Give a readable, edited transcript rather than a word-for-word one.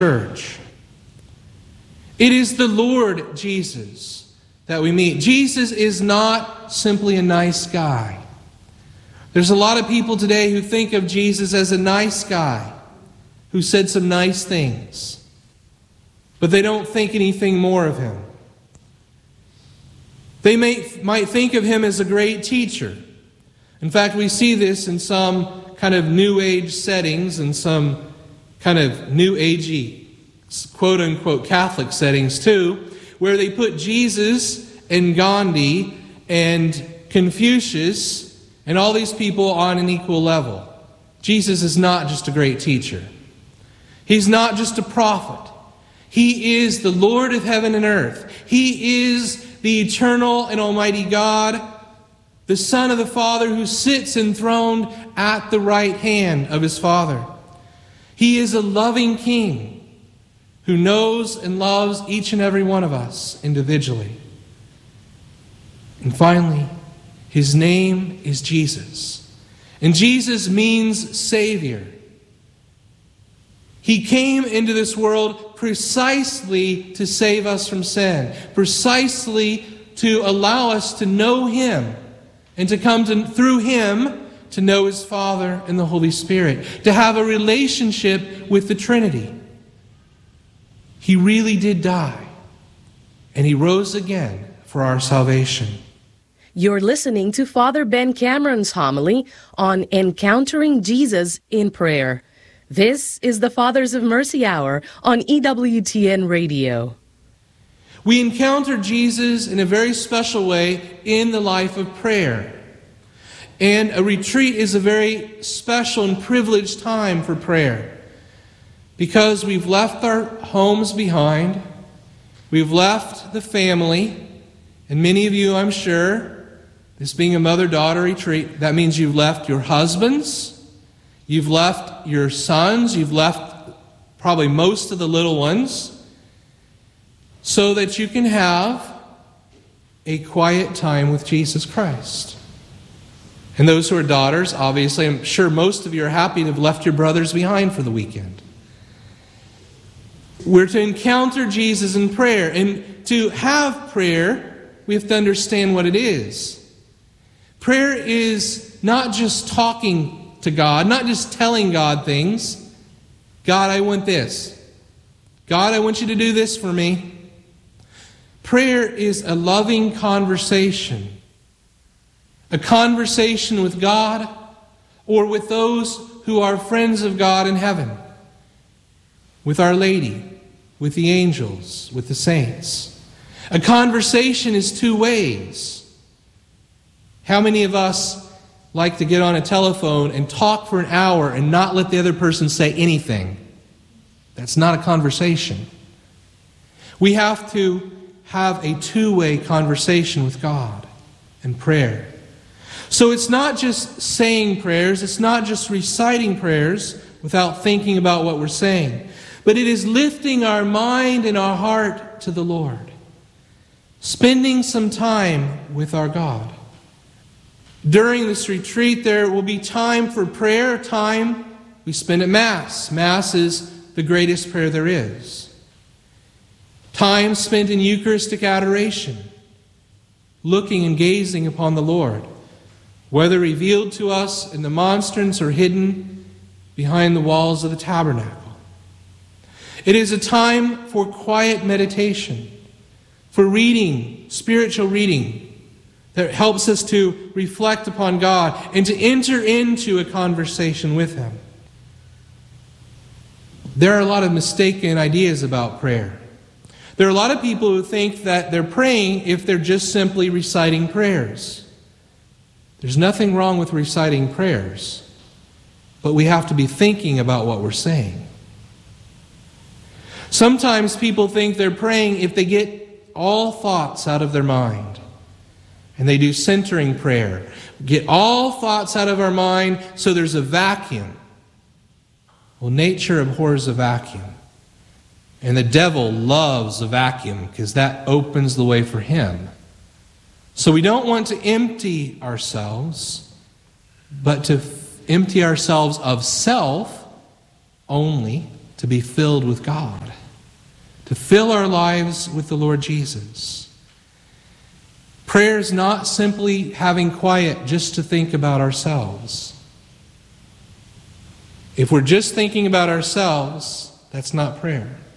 church. It is the Lord Jesus that we meet. Jesus is not simply a nice guy. There's a lot of people today who think of Jesus as a nice guy who said some nice things, but they don't think anything more of him. They might think of him as a great teacher. In fact, we see this in some kind of New Age settings and some kind of New Agey, quote-unquote Catholic settings too, where they put Jesus and Gandhi and Confucius and all these people on an equal level. Jesus is not just a great teacher. He's not just a prophet. He is the Lord of heaven and earth. He is the eternal and almighty God, the Son of the Father who sits enthroned at the right hand of his Father. He is a loving King who knows and loves each and every one of us individually. And finally, his name is Jesus. And Jesus means Savior. He came into this world precisely to save us from sin, precisely to allow us to know him and to come through him to know his Father and the Holy Spirit, to have a relationship with the Trinity. He really did die, and he rose again for our salvation. You're listening to Father Ben Cameron's homily on Encountering Jesus in Prayer. This is the Fathers of Mercy Hour on EWTN Radio. We encounter Jesus in a very special way in the life of prayer. And a retreat is a very special and privileged time for prayer, because we've left our homes behind, we've left the family, and many of you, I'm sure, this being a mother-daughter retreat, that means you've left your husbands, you've left your sons, you've left probably most of the little ones, so that you can have a quiet time with Jesus Christ. And those who are daughters, obviously, I'm sure most of you are happy to have left your brothers behind for the weekend. We're to encounter Jesus in prayer. And to have prayer, we have to understand what it is. Prayer is not just talking to God, not just telling God things. God, I want this. God, I want you to do this for me. Prayer is a loving conversation. A conversation with God or with those who are friends of God in heaven. With Our Lady, with the angels, with the saints. A conversation is two ways. How many of us like to get on a telephone and talk for an hour and not let the other person say anything? That's not a conversation. We have to have a two-way conversation with God in prayer. So it's not just saying prayers, it's not just reciting prayers without thinking about what we're saying, but it is lifting our mind and our heart to the Lord, spending some time with our God. During this retreat, there will be time for prayer, time we spend at Mass. Mass is the greatest prayer there is. Time spent in Eucharistic adoration, looking and gazing upon the Lord, whether revealed to us in the monstrance or hidden behind the walls of the tabernacle. It is a time for quiet meditation, for reading, spiritual reading, that helps us to reflect upon God and to enter into a conversation with Him. There are a lot of mistaken ideas about prayer. There are a lot of people who think that they're praying if they're just simply reciting prayers. There's nothing wrong with reciting prayers, but we have to be thinking about what we're saying. Sometimes people think they're praying if they get all thoughts out of their mind. And they do centering prayer. Get all thoughts out of our mind so there's a vacuum. Well, nature abhors a vacuum. And the devil loves a vacuum because that opens the way for him. So we don't want to empty ourselves, but to empty ourselves of self only to be filled with God, to fill our lives with the Lord Jesus. Prayer is not simply having quiet just to think about ourselves. If we're just thinking about ourselves, that's not prayer.